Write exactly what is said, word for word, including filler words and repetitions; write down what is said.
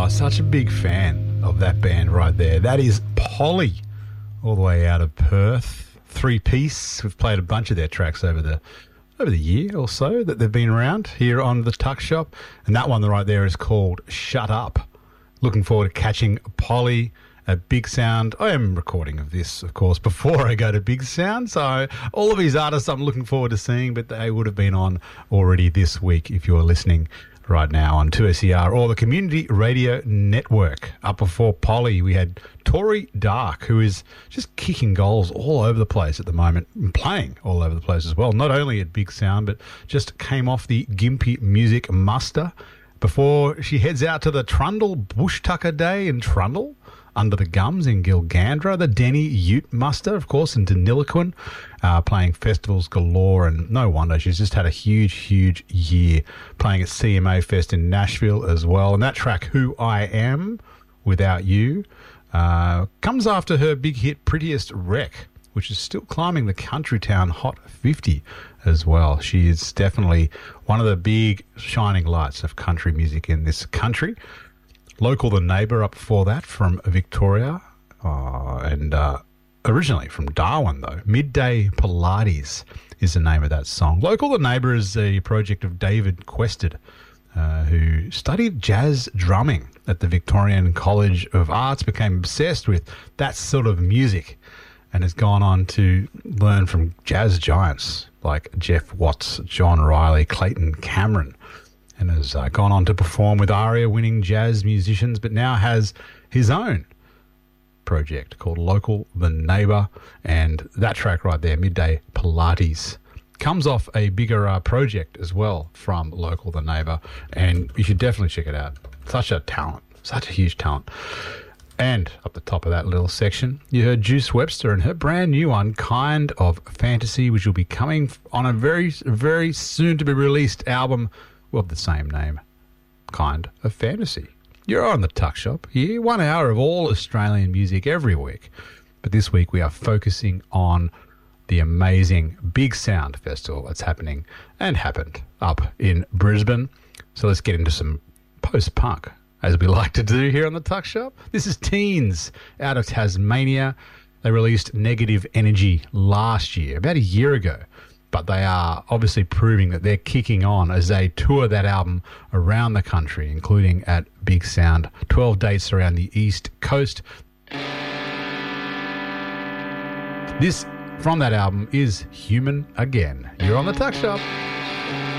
Oh, such a big fan of that band right there. That is Polly, all the way out of Perth. Three Piece. We've played a bunch of their tracks over the over the year or so that they've been around here on the Tuck Shop. And that one right there is called Shut Up. Looking forward to catching Polly at Big Sound. I am recording of this, of course, before I go to Big Sound. So all of these artists I'm looking forward to seeing, but they would have been on already this week if you're listening right now on two S E R or the Community Radio Network. Up before Polly, we had Tori Dark, who is just kicking goals all over the place at the moment and playing all over the place as well. Not only at Big Sound, but just came off the Gympie Music Muster before she heads out to the Trundle Bush Tucker Day in Trundle, Under the Gums in Gilgandra, the Denny Ute Muster, of course, in Deniliquin, uh, playing festivals galore, and no wonder she's just had a huge, huge year playing at C M A Fest in Nashville as well. And that track, Who I Am Without You, uh, comes after her big hit Prettiest Wreck, which is still climbing the Countrytown Hot fifty as well. She is definitely one of the big shining lights of country music in this country. Local the Neighbour up before that from Victoria, uh, and uh, originally from Darwin, though. Midday Pilates is the name of that song. Local the Neighbour is a project of David Quested, uh, who studied jazz drumming at the Victorian College of Arts, became obsessed with that sort of music, and has gone on to learn from jazz giants like Jeff Watts, John Riley, Clayton Cameron, and has uh, gone on to perform with ARIA-winning jazz musicians, but now has his own project called Local the Neighbour, and that track right there, Midday Pilates, comes off a bigger uh, project as well from Local the Neighbour, and you should definitely check it out. Such a talent, such a huge talent. And up the top of that little section, you heard Juice Webster and her brand new one, Kind of Fantasy, which will be coming on a very, very soon to be released album of the same name, Kind of Fantasy. You're on the Tuck Shop here, one hour of all Australian music every week. But this week we are focusing on the amazing Big Sound Festival that's happening and happened up in Brisbane. So let's get into some post-punk, as we like to do here on the Tuck Shop. This is Teens out of Tasmania. They released Negative Energy last year, about a year ago. But they are obviously proving that they're kicking on as they tour that album around the country, including at Big Sound. twelve dates around the East Coast. This, from that album, is Human Again. You're on the Tuck Shop.